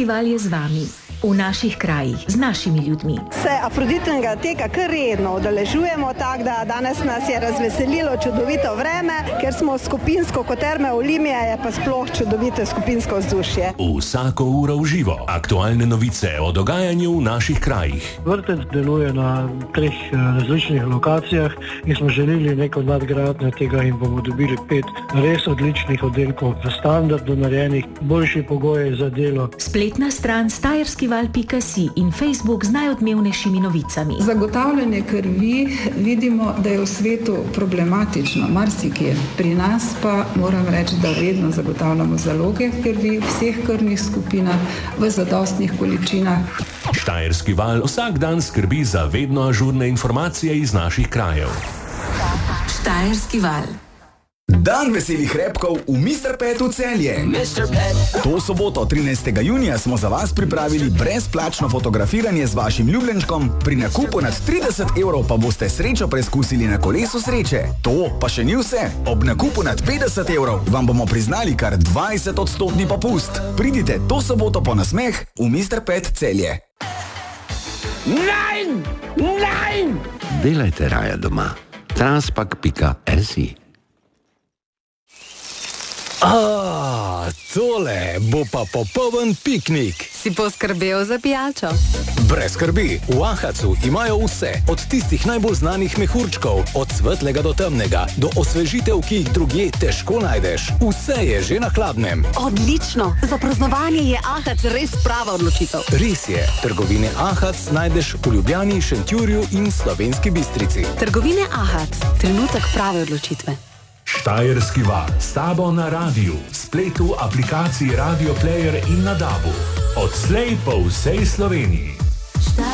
Štajerski val je z vami, v naših krajih, z našimi ljudmi. Se Afroditnega teka kar redno udeležujemo, tako da danes nas je razveselilo čudovito vreme, ker smo skupinsko kot Terme Olimije, je pa sploh čudovito skupinsko vzdušje. Vsako uro v živo, aktualne novice o dogajanju v naših krajih. Vrtec deluje na 3 različnih lokacijah in smo želeli neko nadgradnjo tega in bomo dobili 5 res odličnih oddelkov v standardu narejenih, boljši pogoji za delo. Spletna stran stajerskival.si in Facebook z najodmevnejšimi novicami. Zagotavljanje krvi vidimo, da je v svetu problematično, marsikje. Pri nas pa moram reči, da vedno zagotavljamo zaloge krvi v vseh krvnih skupinah v zadostnih količinah. Štajerski val vsak dan skrbi za vedno ažurne informacije iz naših krajev. Štajerski val. Dan veselih repkov v Mr. Petu Celje. To soboto, 13. junija, smo za vas pripravili brezplačno fotografiranje z vašim ljubljenčkom. Pri nakupu nad 30 evrov pa boste srečo preizkusili na kolesu sreče. To pa še ni vse. Ob nakupu nad 50 evrov vam bomo priznali kar 20% popust. Pridite to soboto po nasmeh v Mr. Pet Celje. Nein! Nein! Delajte raje doma. Transpak.si. Tole bo pa popoln piknik. Si poskrbel za pijačo? Brez skrbi, v Ahacu imajo vse, od tistih najbolj znanih mehurčkov, od svetlega do temnega, do osvežitev, ki jih drugje težko najdeš. Vse je že na hladnem. Odlično! Za praznovanje je Ahac res prava odločitev. Res je, trgovine Ahac najdeš v Ljubljani, Šentjurju in Slovenski Bistrici. Trgovine Ahac, trenutek prave odločitve. Štajerski val, s tabo na radiju, spletu, aplikaciji Radio Player in na DAB-u. Odslej po vsej Sloveniji.